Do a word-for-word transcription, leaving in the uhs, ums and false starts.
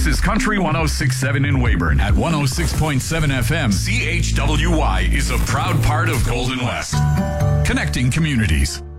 This is Country one oh six point seven in Weyburn. At one oh six point seven F M, C H W Y is a proud part of Golden West. Connecting communities.